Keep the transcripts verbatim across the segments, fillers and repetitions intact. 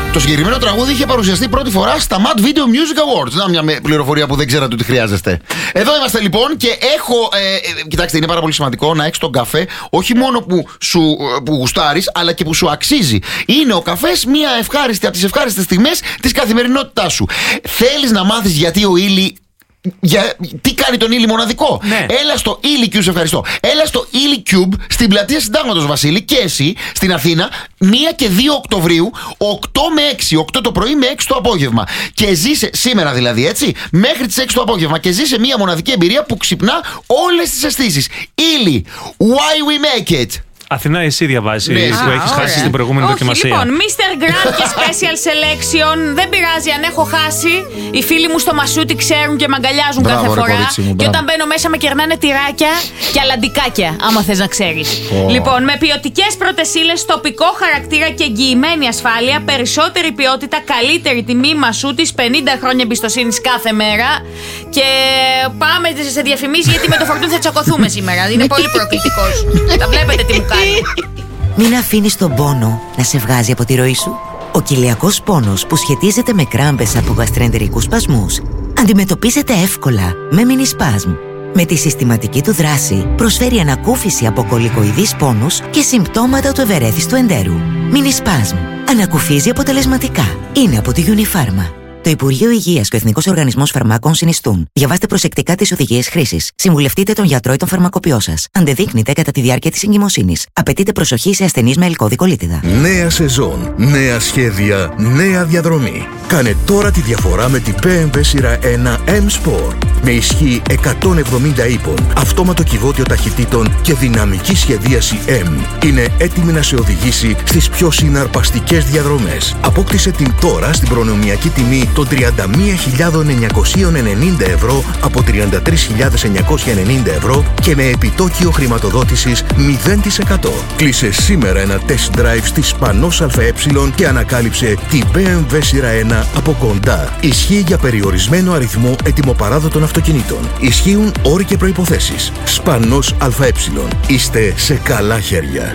Το συγκεκριμένο τραγούδι είχε παρουσιαστεί πρώτη φορά στα Mad Video Music Awards. Να, μια πληροφορία που δεν ξέρατε ότι χρειάζεστε. Εδώ είμαστε λοιπόν και έχω. Ε, κοιτάξτε, είναι πάρα πολύ σημαντικό να έχεις τον καφέ όχι μόνο που, σου, που γουστάρεις, αλλά και που σου αξίζει. Είναι ο καφές μια ευχάριστη από τις ευχάριστες στιγμές της καθημερινότητάς σου. Θέλεις να μάθεις γιατί ο ήλι. Για, τι κάνει τον ήλι μοναδικό? Ναι. Έλα στο ήλι Cube, σε ευχαριστώ. Έλα στο ήλι Cube στην πλατεία Συντάγματος, Βασίλη, και εσύ στην Αθήνα πρώτη και δύο Οκτωβρίου, οκτώ με έξι, οκτώ το πρωί με έξι το απόγευμα. Και ζήσε, σήμερα δηλαδή, έτσι, μέχρι τις έξι το απόγευμα, και ζήσε μια μοναδική εμπειρία που ξυπνά όλες τις αισθήσεις. Ήλι, why we make it. Αθηνά, εσύ διαβάζεις Ναι, που α, έχεις ωραία. χάσει στην προηγούμενη Όχι, δοκιμασία. Λοιπόν, μίστερ Grand και Special Selection. Δεν πειράζει αν έχω χάσει. Οι φίλοι μου στο Μασούτι ξέρουν και με αγκαλιάζουν Μπράβο, κάθε ρε, φορά. κορίτσι μου, Και μπράβο. όταν μπαίνω μέσα με κερνάνε τυράκια και αλαντικάκια, άμα θες να ξέρεις. Oh. Λοιπόν, με ποιοτικές πρώτες ύλες, τοπικό χαρακτήρα και εγγυημένη ασφάλεια, περισσότερη ποιότητα, καλύτερη τιμή. Μασούτης, πενήντα χρόνια εμπιστοσύνης κάθε μέρα. Και πάμε σε διαφημίσεις, γιατί με το Φορτούνι θα τσακωθούμε σήμερα. Είναι πολύ προκλητικός. Τα βλέπετε τι μου κάνει. Μην αφήνεις τον πόνο να σε βγάζει από τη ροή σου. Ο κοιλιακός πόνος, που σχετίζεται με κράμπες από γαστρεντερικούς σπασμούς, αντιμετωπίζεται εύκολα με Minispasm. Με τη συστηματική του δράση προσφέρει ανακούφιση από κολικοειδείς πόνους και συμπτώματα του ευερέθιστου εντέρου. Minispasm. Ανακουφίζει αποτελεσματικά. Είναι από τη Unifarma. Το Υπουργείο Υγείας και ο Εθνικός Οργανισμός Φαρμάκων συνιστούν. Διαβάστε προσεκτικά τις οδηγίες χρήσης. Συμβουλευτείτε τον γιατρό ή τον φαρμακοποιό σας. Αντεδείκνυται κατά τη διάρκεια της εγκυμοσύνης. Απαιτείται προσοχή σε ασθενείς με ελκώδικο λίτιδα. Νέα σεζόν, νέα σχέδια, νέα διαδρομή. Κάνε τώρα τη διαφορά με την μπι εμ ντάμπλιου σειρά ένα M-Sport. Με ισχύ εκατόν εβδομήντα ύπων, αυτόματο κυβότιο ταχυτήτων και δυναμική σχεδίαση M. Είναι έτοιμη να σε οδηγήσει στις πιο συναρπαστικές διαδρομές. Απόκτησε την τώρα στην προνομιακή τιμή των τριάντα μία χιλιάδες εννιακόσια ενενήντα ευρώ από τριάντα τρεις χιλιάδες εννιακόσια ενενήντα ευρώ και με επιτόκιο χρηματοδότησης μηδέν τοις εκατό. Κλείσε σήμερα ένα test drive στη Σπανός ΑΕ και ανακάλυψε την μπι εμ ντάμπλιου σειρά ένα από κοντά. Ισχύει για περιορισμένο αριθμό ετοιμοπαράδοτων αυτοκινήτων. Ισχύουν όροι και προϋποθέσεις. Σπανός ΑΕ. Είστε σε καλά χέρια.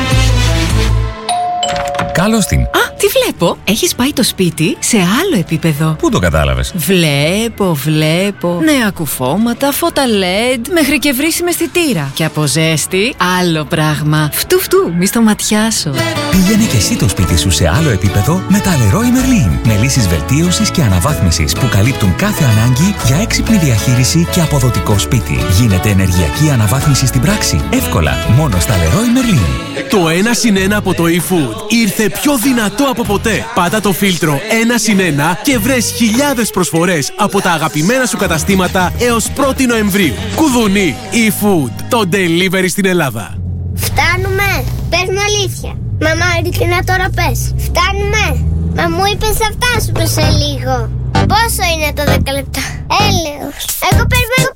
Καλώς την. Α, τι βλέπω. Έχεις πάει το σπίτι σε άλλο επίπεδο. Πού το κατάλαβες? Βλέπω, βλέπω. Νέα κουφώματα, φώτα ελ ι ντι, μέχρι και βρύσιμη αισθητήρα. Και από ζέστη, άλλο πράγμα. Φτου φτου, μη στο ματιάσω. Πήγαινε και εσύ το σπίτι σου σε άλλο επίπεδο με τα Leroy Merlin. Με λύσεις βελτίωσης και αναβάθμισης που καλύπτουν κάθε ανάγκη για έξυπνη διαχείριση και αποδοτικό σπίτι. Γίνεται ενεργειακή αναβάθμιση στην πράξη. Εύκολα, μόνο στα Leroy Merlin. Το ένα συν ένα από το eFood ήρθε πιο δυνατό από ποτέ. Πάτα το φίλτρο ένα συν ένα και βρες χιλιάδες προσφορές από τα αγαπημένα σου καταστήματα έως πρώτη Νοεμβρίου. Κουδουνί eFood, το delivery στην Ελλάδα. Φτάνουμε. Πες μου αλήθεια. Μαμά, ειλικρινά τώρα πες. Φτάνουμε. Μα μου είπες θα φτάσουμε σε λίγο. Πόσο είναι το δέκα λεπτά? Έλεος. Εγώ περιμένω